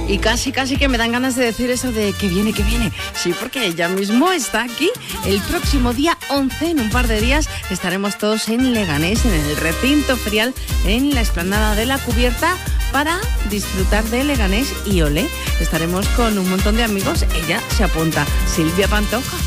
Y casi que me dan ganas de decir eso de que viene. Sí, porque ella mismo está aquí. El próximo día 11, en un par de días, estaremos todos en Leganés, en el recinto ferial, en la explanada de la Cubierta, para disfrutar de Leganés y Olé. Estaremos con un montón de amigos. Ella se apunta, Silvia Pantoja.